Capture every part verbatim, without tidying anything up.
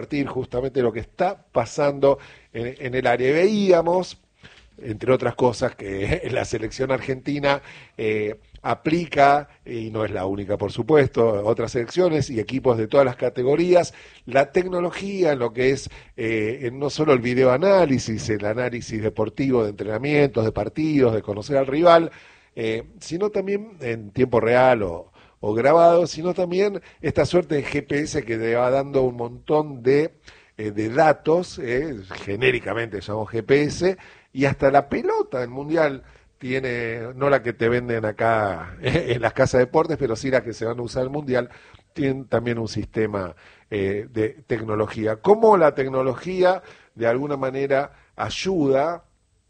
compartir justamente lo que está pasando en, en el área. Veíamos, entre otras cosas, que la selección argentina eh, aplica, y no es la única por supuesto, otras selecciones y equipos de todas las categorías, la tecnología en lo que es eh, en no solo el videoanálisis, el análisis deportivo de entrenamientos, de partidos, de conocer al rival, eh, sino también en tiempo real o o grabado, sino también esta suerte de G P S que te va dando un montón de, eh, de datos, eh, genéricamente llamamos G P S, y hasta la pelota del Mundial tiene, no la que te venden acá eh, en las casas de deportes, pero sí la que se van a usar en el Mundial, tiene también un sistema eh, de tecnología. ¿Cómo la tecnología de alguna manera ayuda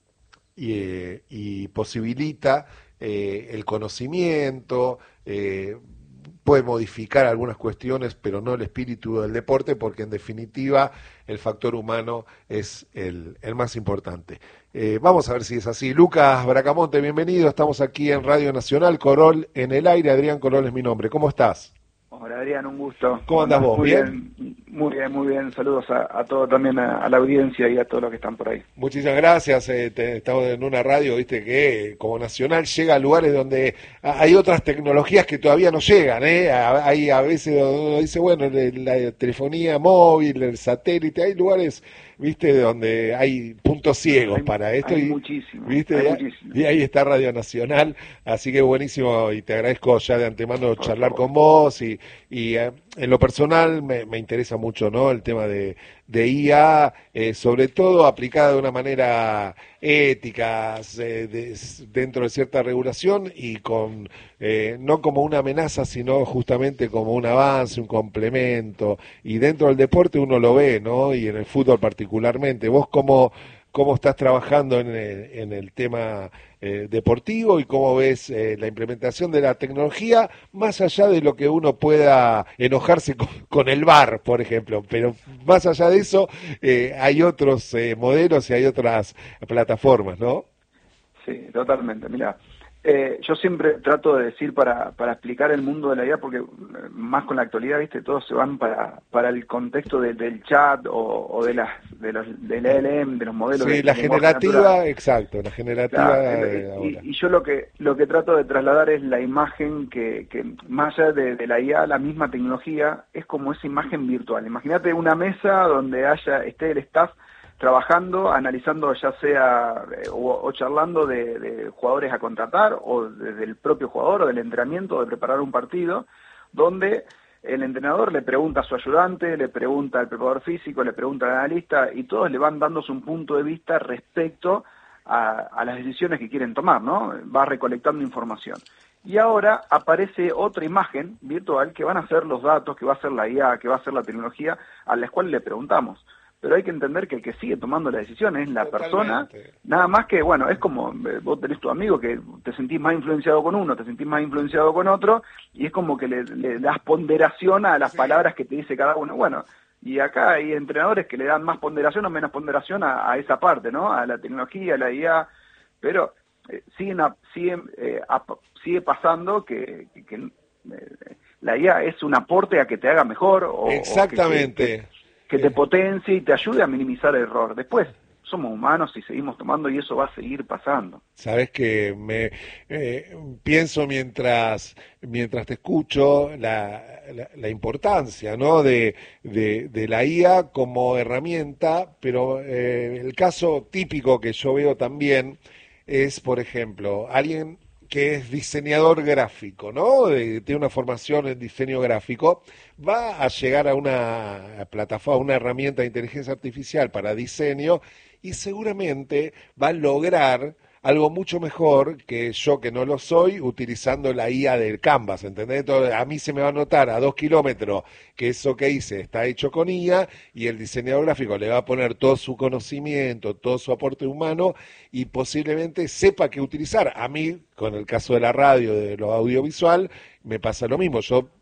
y, eh, y posibilita eh, el conocimiento, eh, puede modificar algunas cuestiones, pero no el espíritu del deporte, porque en definitiva el factor humano es el, el más importante. Eh, vamos a ver si es así. Lucas Bracamonte, bienvenido. Estamos aquí en Radio Nacional, Corol en el aire. Adrián Corol es mi nombre. ¿Cómo estás? Hola Adrián, un gusto. ¿Cómo andás vos? Muy ¿Bien? bien, muy bien, muy bien. Saludos a, a todo también, a, a la audiencia y a todos los que están por ahí. Muchísimas gracias. Eh, te, estamos en una radio, viste, que como Nacional llega a lugares donde hay otras tecnologías que todavía no llegan. ¿eh? Hay a veces donde uno dice, bueno, la telefonía móvil, el satélite, hay lugares, viste, donde hay puntos ciegos Hay, para esto. hay y, muchísimo, ¿viste? hay y, muchísimo. Y ahí está Radio Nacional, así que buenísimo y te agradezco ya de antemano Por charlar favor. con vos y, y eh, en lo personal me, me interesa mucho, ¿no? El tema de, de I A, eh, sobre todo aplicada de una manera ética, eh, de, dentro de cierta regulación y con eh, no como una amenaza, sino justamente como un avance, un complemento. Y dentro del deporte uno lo ve, ¿no? Y en el fútbol particularmente. ¿Vos cómo, cómo estás trabajando en el, en el tema eh, deportivo y cómo ves eh, la implementación de la tecnología, más allá de lo que uno pueda enojarse con, con el V A R, por ejemplo? Pero más allá de eso, eh, hay otros eh, modelos y hay otras plataformas, ¿no? Sí, totalmente. Mira, eh, yo siempre trato de decir para, para explicar el mundo de la I A, porque eh, más con la actualidad, viste, todos se van para, para el contexto de, del chat o, o de las de los del L L M, de los modelos sí, de la lenguaje generativa, natural. exacto, la generativa Claro, de y, ahora. y yo lo que lo que trato de trasladar es la imagen que, que más allá de, de la I A, la misma tecnología, es como esa imagen virtual. Imagínate una mesa donde haya esté el staff trabajando, analizando ya sea eh, o, o charlando de, de jugadores a contratar o desde el propio jugador o del entrenamiento o de preparar un partido, donde el entrenador le pregunta a su ayudante, le pregunta al preparador físico, le pregunta al analista y todos le van dándose un punto de vista respecto a, a las decisiones que quieren tomar, ¿no? Va recolectando información. Y ahora aparece otra imagen virtual que van a ser los datos, que va a ser la I A, que va a ser la tecnología, a las cuales le preguntamos. Pero hay que entender que el que sigue tomando la decisión es la persona, nada más que, bueno, es como eh, vos tenés tu amigo que te sentís más influenciado con uno, te sentís más influenciado con otro, y es como que le, le das ponderación a las Sí. palabras que te dice cada uno. Bueno, y acá hay entrenadores que le dan más ponderación o menos ponderación a, a esa parte, ¿no? A la tecnología, a la I A, pero eh, siguen, a, siguen eh, a, sigue pasando que, que, que eh, la I A es un aporte a que te haga mejor o, Exactamente. o que, que, que te potencie y te ayude a minimizar el error. Después, somos humanos y seguimos tomando y eso va a seguir pasando. Sabes que me eh, pienso mientras mientras te escucho la, la, la importancia, ¿no? de, de, de la I A como herramienta, pero eh, el caso típico que yo veo también es, por ejemplo, alguien que es diseñador gráfico, ¿no? De- tiene una formación en diseño gráfico, va a llegar a una plataforma, una herramienta de inteligencia artificial para diseño y seguramente va a lograr algo mucho mejor que yo, que no lo soy, utilizando la I A del Canvas, ¿entendés? Entonces, a mí se me va a notar a dos kilómetros que eso que hice está hecho con I A y el diseñador gráfico le va a poner todo su conocimiento, todo su aporte humano y posiblemente sepa qué utilizar. A mí, con el caso de la radio, de lo audiovisual, me pasa lo mismo. Yo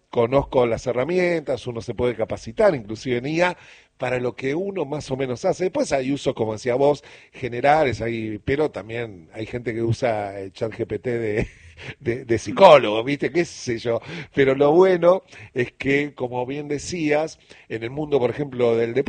conozco las herramientas, uno se puede capacitar, inclusive en I A, para lo que uno más o menos hace. Después hay usos, como decía vos, generales, hay, pero también hay gente que usa el ChatGPT de, de, de psicólogo, ¿viste? ¿Qué sé yo? Pero lo bueno es que, como bien decías, en el mundo, por ejemplo, del deporte,